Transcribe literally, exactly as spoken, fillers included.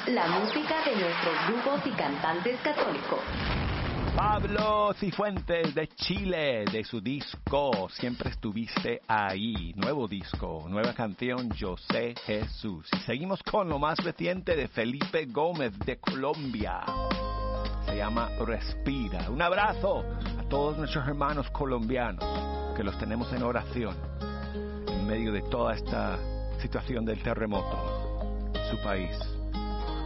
la música de nuestros grupos y cantantes católicos. Pablo Cifuentes de Chile, de su disco Siempre Estuviste Ahí, nuevo disco, nueva canción, Yo Sé Jesús. Y seguimos con lo más reciente de Felipe Gómez de Colombia, se llama Respira. Un abrazo a todos nuestros hermanos colombianos, que los tenemos en oración en medio de toda esta situación del terremoto en su país.